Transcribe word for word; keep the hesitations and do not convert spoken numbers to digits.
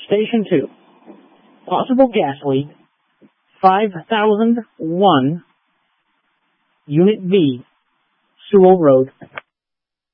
Station two. Possible gas leak. five thousand one, Unit B, Sewell Road.